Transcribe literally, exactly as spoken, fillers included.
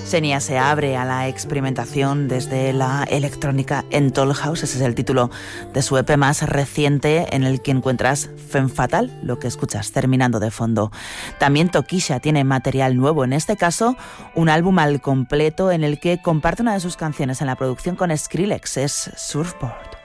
Xenia se abre a la experimentación desde la electrónica en Tollhouse. Ese es el título de su E P más reciente, en el que encuentras Femme Fatale, lo que escuchas terminando de fondo. También Tokischa tiene material nuevo, en este caso un álbum al completo en el que comparte una de sus canciones en la producción con Skrillex, es Surfboard.